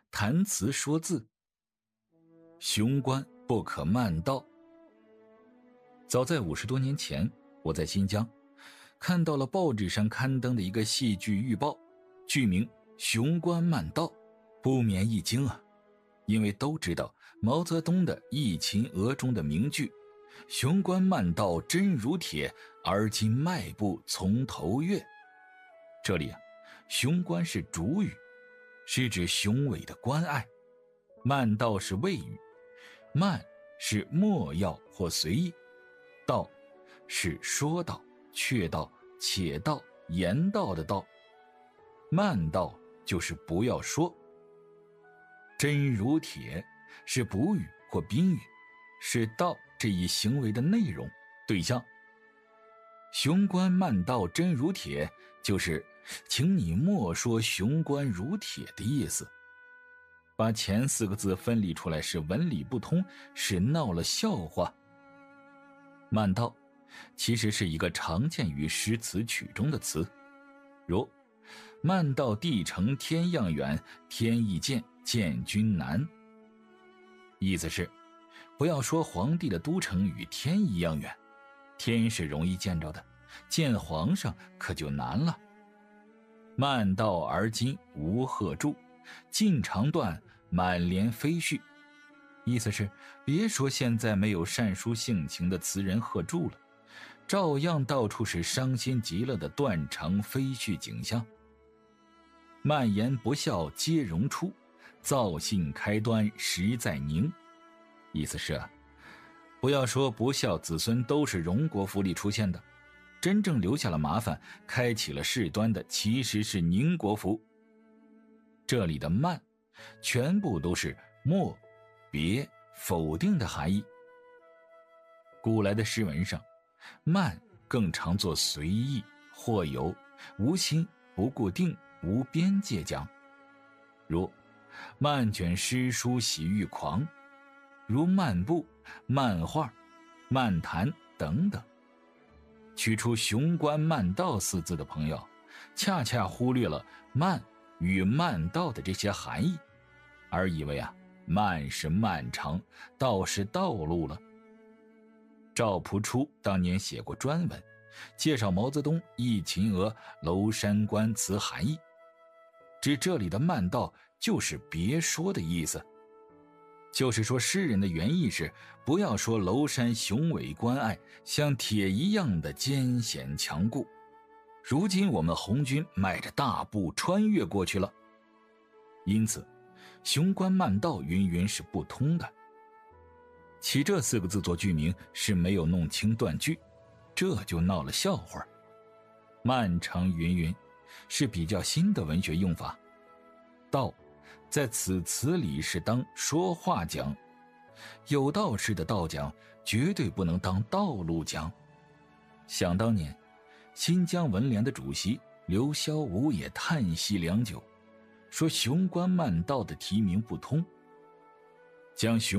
谈词说字。雄关不可慢道。早在50多年前，我在新疆看到了报纸上刊登的一个戏剧预报，剧名雄关慢道，不免一惊啊。因为都知道毛泽东的《忆秦娥》中的名句雄关慢道真如铁，而今迈步从头越。这里雄关是主语，是指雄伟的关爱，慢道是谓语，慢是莫要或随意，道是说道、确道、且道、言道的道，慢道就是不要说。真如铁是补语或宾语，是道这一行为的内容、对象。雄关慢道真如铁，就是请你莫说雄关如铁的意思。把前4个字分离出来是文理不通，是闹了笑话。慢道其实是一个常见于诗词曲中的词，如慢道地城天样远，天亦见，见君难。意思是不要说皇帝的都城与天一样远，天是容易见着的，见皇上可就难了。慢道而今无贺铸，尽肠断，满帘飞絮。意思是别说现在没有善书性情的词人贺铸了，照样到处是伤心极了的断肠飞絮景象。慢言不孝皆荣出，造信开端实在宁。意思是不要说不孝子孙都是荣国府里出现的，真正留下了麻烦，开启了事端的其实是宁国府。这里的慢全部都是莫、别、否定的含义。古来的诗文上，慢更常作随意、或有、无心、不固定、无边界讲，如漫卷诗书喜欲狂，如漫步、漫画、漫谈等等。取出雄关慢道4字的朋友，恰恰忽略了慢与慢道的这些含义，而以为慢是漫长，道是道路了。赵朴初当年写过专文，介绍毛泽东《忆秦娥》娄山关词含义，指这里的慢道就是别说的意思。就是说诗人的原意是不要说娄山雄伟关爱像铁一样的艰险强固，如今我们红军迈着大步穿越过去了。因此雄关慢道云云是不通的。起这4个字做剧名是没有弄清断句，这就闹了笑话。漫长云云是比较新的文学用法，道在此词里是当说话讲，有道式的道讲绝对不能当道路讲。想当年新疆文联的主席刘霄武也叹息良久，说雄关慢道的题名不通，将雄